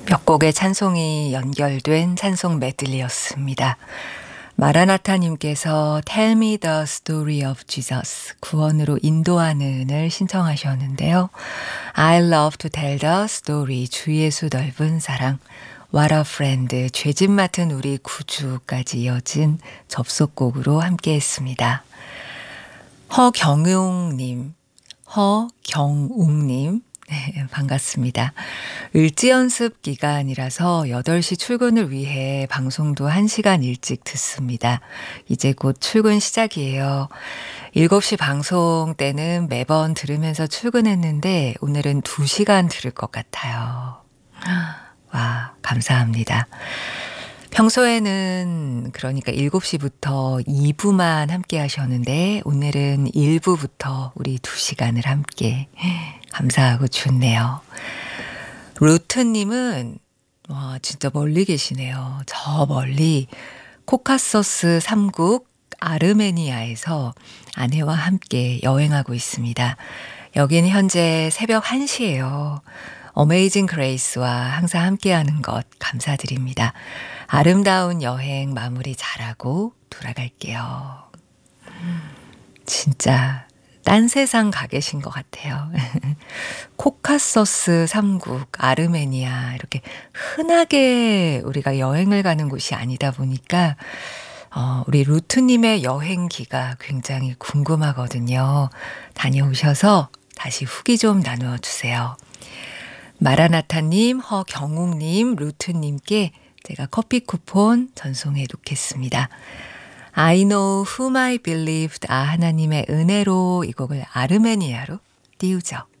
몇 곡의 찬송이 연결된 찬송 메들리였습니다. 마라나타님께서 Tell me the story of Jesus 구원으로 인도하는을 신청하셨는데요. I love to tell the story 주 예수 넓은 사랑 What a friend 죄짐 맡은 우리 구주까지 이어진 접속곡으로 함께했습니다. 허경웅님 네, 반갑습니다. 을지연습 기간이라서 8시 출근을 위해 방송도 1시간 일찍 듣습니다. 이제 곧 출근 시작이에요. 7시 방송 때는 매번 들으면서 출근했는데 오늘은 2시간 들을 것 같아요. 와, 감사합니다. 평소에는 그러니까 7시부터 2부만 함께 하셨는데 오늘은 1부부터 우리 2시간을 함께 감사하고 좋네요. 루트님은 와 진짜 멀리 계시네요. 저 멀리 코카소스 3국 아르메니아에서 아내와 함께 여행하고 있습니다. 여기는 현재 새벽 1시예요. 어메이징 그레이스와 항상 함께하는 것 감사드립니다. 아름다운 여행 마무리 잘하고 돌아갈게요. 진짜 딴 세상 가 계신 것 같아요. 코카소스 3국, 아르메니아 이렇게 흔하게 우리가 여행을 가는 곳이 아니다 보니까 우리 루트님의 여행기가 굉장히 궁금하거든요. 다녀오셔서 다시 후기 좀 나누어 주세요. 마라나타님, 허경욱님, 루트님께 제가 커피 쿠폰 전송해 놓겠습니다. I know whom I believed. 하나님의 은혜로 이 곡을 아르메니아로 띄우죠.